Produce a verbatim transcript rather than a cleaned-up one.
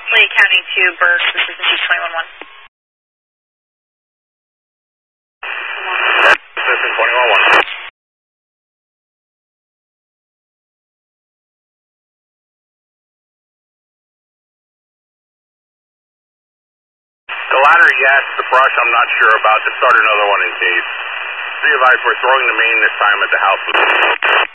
Lee County to Burke, this is Beach twenty one one. This is twenty one one. The latter, yes. The brush, I'm not sure about. Just start another one in case. Three advice, we're throwing the main this time at the house.